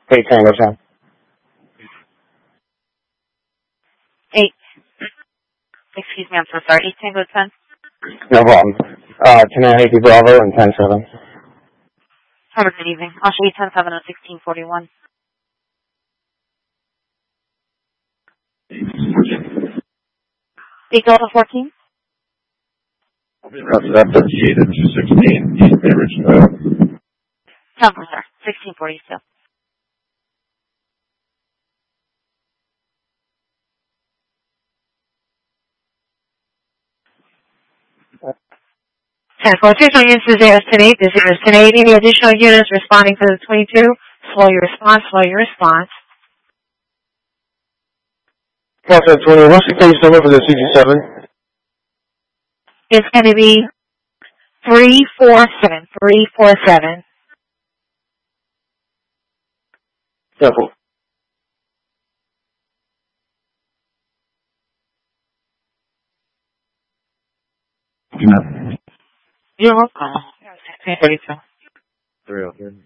8 Tango 10. 8. Excuse me, I'm so sorry. 8 Tango 10. No problem. 1080 Bravo and 10-7. Have a good evening. I'll show you 10-7 and 1641. Big Delta 14. That's 38 and 216. East Bay Ridge Trail. 10 for sir. 1642. Transportation units to 0-8. This is 0-8. Any additional units responding to the 22? Slow your response. Slow your response. Delta 20, what's the case number for the CG7? It's going to be 347. 347. Careful. You're welcome. 1642. 303.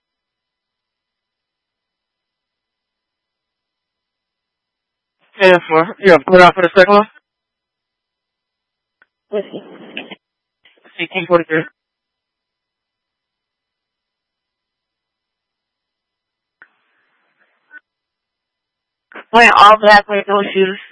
Yeah, put out for the second one. Whiskey. 1843. Wearing all black with no shoes.